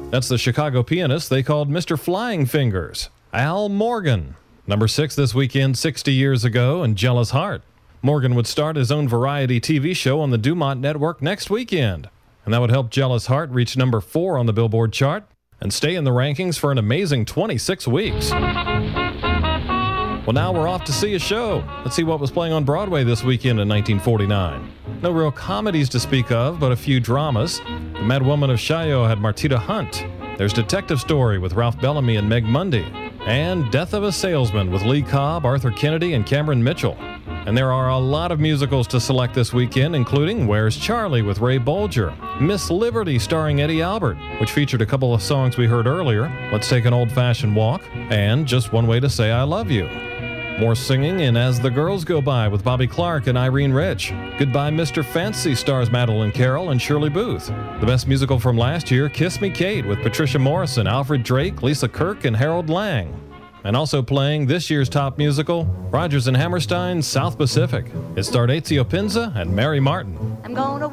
That's the Chicago pianist they called Mr. Flying Fingers, Al Morgan. Number 6 this weekend, 60 years ago, and Jealous Heart. Morgan would start his own variety TV show on the Dumont Network next weekend, and that would help Jealous Heart reach number 4 on the Billboard chart and stay in the rankings for an amazing 26 weeks. Well, now we're off to see a show. Let's see what was playing on Broadway this weekend in 1949. No real comedies to speak of, but a few dramas. The Mad Woman of Chaillot had Martita Hunt. There's Detective Story with Ralph Bellamy and Meg Mundy. And Death of a Salesman with Lee Cobb, Arthur Kennedy, and Cameron Mitchell. And there are a lot of musicals to select this weekend, including Where's Charlie with Ray Bolger, Miss Liberty starring Eddie Albert, which featured a couple of songs we heard earlier, Let's Take an Old-Fashioned Walk, and Just One Way to Say I Love You. More singing in As the Girls Go By with Bobby Clark and Irene Rich. Goodbye Mr. Fancy stars Madeline Carroll and Shirley Booth. The best musical from last year, Kiss Me Kate with Patricia Morrison, Alfred Drake, Lisa Kirk, and Harold Lang. And also playing this year's top musical, Rodgers and Hammerstein's South Pacific. It starred Ezio Pinza and Mary Martin. I'm gonna